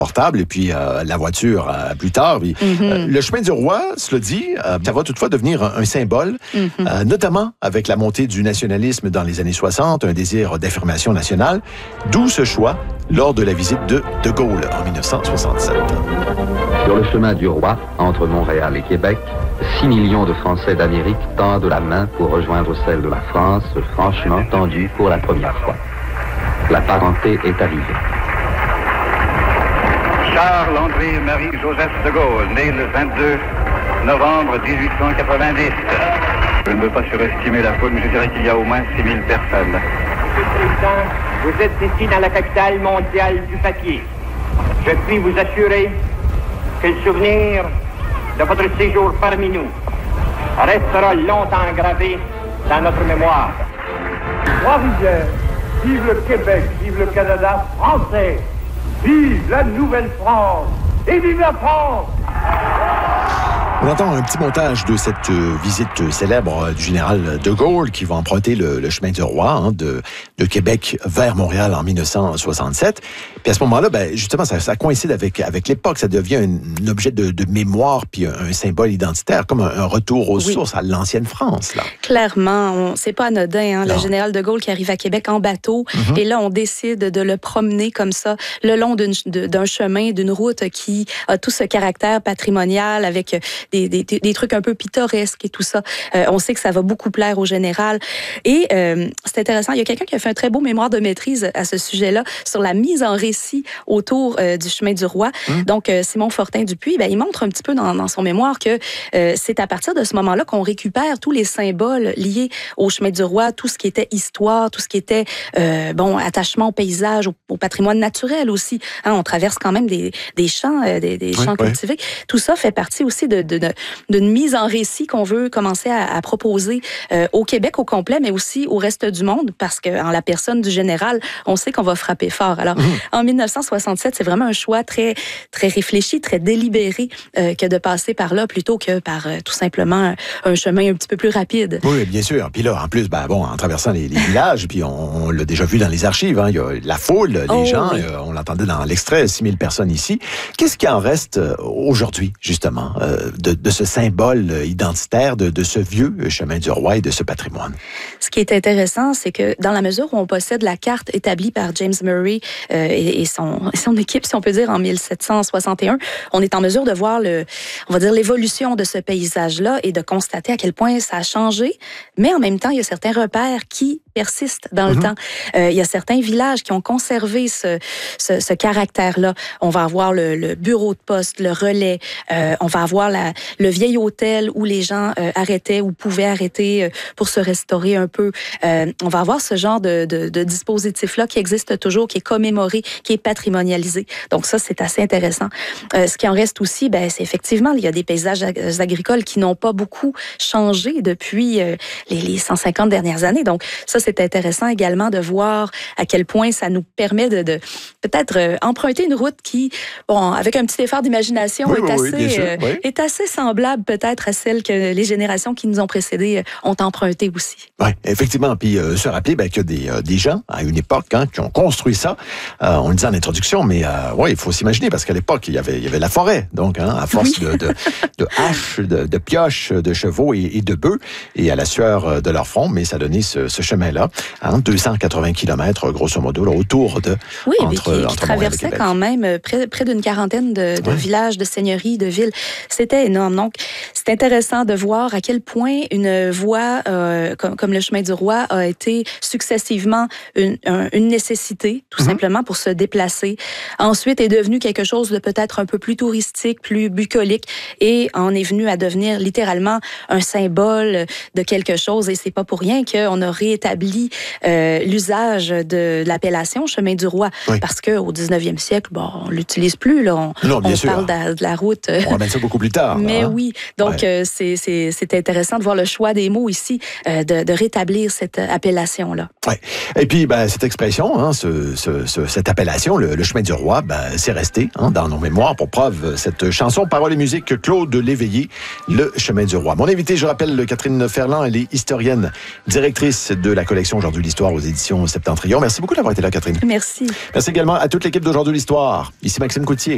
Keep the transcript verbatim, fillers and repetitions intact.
portable et puis euh, la voiture euh, plus tard. Puis, mm-hmm. euh, le chemin du roi, cela dit, euh, ça va toutefois devenir un, un symbole, mm-hmm. euh, notamment avec la montée du nationalisme dans les années soixante, un désir d'affirmation nationale, d'où ce choix lors de la visite de De Gaulle en dix-neuf cent soixante-sept. Sur le chemin du roi, entre Montréal et Québec, six millions de Français d'Amérique tendent la main pour rejoindre celle de la France, franchement tendue pour la première fois. La parenté est arrivée. Charles-André Marie-Joseph de Gaulle, né le vingt-deux novembre dix-huit cent quatre-vingt-dix. Je ne veux pas surestimer la foule, mais je dirais qu'il y a au moins six mille personnes. Monsieur le Président, vous êtes ici dans la capitale mondiale du papier. Je puis vous assurer que le souvenir de votre séjour parmi nous restera longtemps gravé dans notre mémoire. Trois-Rivières, vive le Québec, vive le Canada français, vive la Nouvelle-France et vive la France! On entend un petit montage de cette euh, visite célèbre euh, du général de Gaulle qui va emprunter le, le chemin du roi hein, de, de Québec vers Montréal en dix-neuf cent soixante-sept. Puis à ce moment-là, ben, justement, ça, ça coïncide avec, avec l'époque. Ça devient un, un objet de, de mémoire puis un, un symbole identitaire, comme un, un retour aux oui. sources, à l'ancienne France. Là. Clairement, on, c'est pas anodin. Hein, le général de Gaulle qui arrive à Québec en bateau mm-hmm. et là, on décide de le promener comme ça le long d'une, de, d'un chemin, d'une route qui a tout ce caractère patrimonial avec Des, des, des trucs un peu pittoresques et tout ça. Euh, on sait que ça va beaucoup plaire au général. Et euh, c'est intéressant, il y a quelqu'un qui a fait un très beau mémoire de maîtrise à ce sujet-là sur la mise en récit autour euh, du chemin du roi. Mmh. Donc, euh, Simon Fortin-Dupuis, ben, il montre un petit peu dans, dans son mémoire que euh, c'est à partir de ce moment-là qu'on récupère tous les symboles liés au chemin du roi, tout ce qui était histoire, tout ce qui était euh, bon attachement au paysage, au, au patrimoine naturel aussi. Hein, on traverse quand même des, des champs, euh, des, des champs oui, cultivés. Oui. Tout ça fait partie aussi de, de, de d'une mise en récit qu'on veut commencer à, à proposer euh, au Québec au complet, mais aussi au reste du monde, parce qu'en la personne du général, on sait qu'on va frapper fort. Alors, mmh. en dix-neuf cent soixante-sept, c'est vraiment un choix très, très réfléchi, très délibéré euh, que de passer par là plutôt que par euh, tout simplement un chemin un petit peu plus rapide. Oui, bien sûr. Puis là, en plus, ben, bon, en traversant les, les villages, puis on, on l'a déjà vu dans les archives, hein, il y a la foule, les oh, gens, oui. euh, on l'entendait dans l'extrait, six mille personnes ici. Qu'est-ce qui en reste euh, aujourd'hui, justement, euh, de, de ce symbole identitaire de, de ce vieux chemin du roi et de ce patrimoine? Ce qui est intéressant, c'est que dans la mesure où on possède la carte établie par James Murray euh, et, et, son, son équipe, si on peut dire, en dix-sept cent soixante et un, on est en mesure de voir le, on va dire, l'évolution de ce paysage-là et de constater à quel point ça a changé, mais en même temps, il y a certains repères qui persistent dans le mm-hmm. temps. Euh, il y a certains villages qui ont conservé ce, ce, ce caractère-là. On va avoir le, le bureau de poste, le relais, euh, on va avoir la, le vieil hôtel où les gens euh, arrêtaient ou pouvaient arrêter euh, pour se restaurer un peu. Euh, on va avoir ce genre de, de, de dispositif-là qui existe toujours, qui est commémoré, qui est patrimonialisé. Donc ça, c'est assez intéressant. Euh, ce qui en reste aussi, ben, c'est effectivement, il y a des paysages agricoles qui n'ont pas beaucoup changé depuis euh, les, les cent cinquante dernières années. Donc ça, c'est intéressant également de voir à quel point ça nous permet de, de peut-être euh, emprunter une route qui, bon, avec un petit effort d'imagination, oui, est, oui, assez, oui, euh, oui. est assez semblable peut-être à celle que les générations qui nous ont précédés ont empruntée aussi. Oui, effectivement. Puis euh, se rappeler ben, qu'il y a des, euh, des gens, à une époque, hein, qui ont construit ça. Euh, on le dit en introduction, mais euh, ouais, il faut s'imaginer, parce qu'à l'époque, il y avait, il y avait la forêt. Donc, hein, à force oui. de, de, de haches, de, de pioches, de chevaux et, et de bœufs, et à la sueur de leur front, mais ça donnait ce, ce chemin-là, hein, deux cent quatre-vingts kilomètres, grosso modo, là, autour de... Oui, entre, mais qui, entre qui traversait quand même près, près d'une quarantaine de, de ouais. villages, de seigneuries, de villes. C'était énorme. Donc, c'est intéressant de voir à quel point une voie euh, comme, comme le chemin du roi a été successivement une, un, une nécessité, tout mm-hmm. simplement, pour se déplacer. Ensuite, est devenu quelque chose de peut-être un peu plus touristique, plus bucolique, et en est venu à devenir littéralement un symbole de quelque chose. Et c'est pas pour rien qu'on a réétabli euh, l'usage de l'appellation chemin du roi, oui. parce qu'au dix-neuvième siècle, bon, on l'utilise plus. Là, on non, bien on sûr. parle de, de la route. On ramène ça beaucoup plus tard. Mais hein? oui, donc ouais. euh, c'est, c'est, c'est intéressant de voir le choix des mots ici, euh, de, de rétablir cette appellation-là. Ouais. Et puis, ben, cette expression, hein, ce, ce, ce, cette appellation, le, le chemin du roi, ben, c'est resté hein, dans nos mémoires. Pour preuve, cette chanson, paroles et musique, Claude Léveillé, le chemin du roi. Mon invité, je rappelle, Catherine Ferland, elle est historienne, directrice de la collection Aujourd'hui l'Histoire aux éditions Septentrion. Merci beaucoup d'avoir été là, Catherine. Merci. Merci également à toute l'équipe d'Aujourd'hui l'Histoire. Ici Maxime Coutier.